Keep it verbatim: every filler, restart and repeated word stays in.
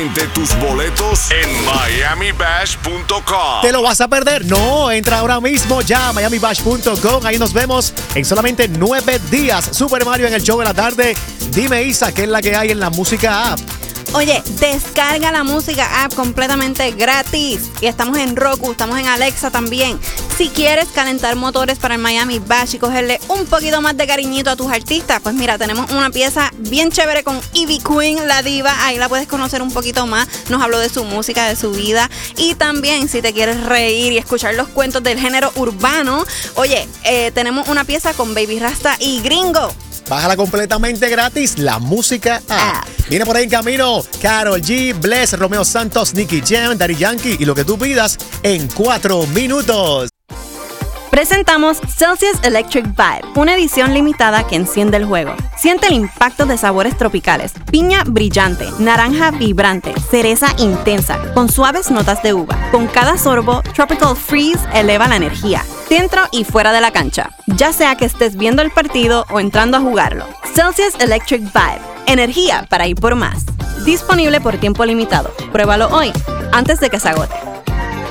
de tus boletos en miami bash punto com. ¿Te lo vas a perder? No, entra ahora mismo ya a miami bash punto com. Ahí nos vemos en solamente nueve días. Super Mario en el show de la tarde. Dime, Isa, ¿qué es la que hay en la música app? Oye, descarga la música app completamente gratis. Y estamos en Roku, estamos en Alexa también. Si quieres calentar motores para el Miami Bash y cogerle un poquito más de cariñito a tus artistas, pues mira, tenemos una pieza bien chévere con Ivy Queen, la diva. Ahí la puedes conocer un poquito más. Nos habló de su música, de su vida. Y también, si te quieres reír y escuchar los cuentos del género urbano, oye, eh, tenemos una pieza con Baby Rasta y Gringo. Bájala completamente gratis, la música app. Ah. Viene por ahí en camino Karol G, Bless, Romeo Santos, Nicky Jam, Daddy Yankee y lo que tú pidas en cuatro minutos. Presentamos Celsius Electric Vibe, una edición limitada que enciende el juego. Siente el impacto de sabores tropicales, piña brillante, naranja vibrante, cereza intensa, con suaves notas de uva. Con cada sorbo, Tropical Freeze eleva la energía, dentro y fuera de la cancha, ya sea que estés viendo el partido o entrando a jugarlo. Celsius Electric Vibe, energía para ir por más. Disponible por tiempo limitado. Pruébalo hoy, antes de que se agote.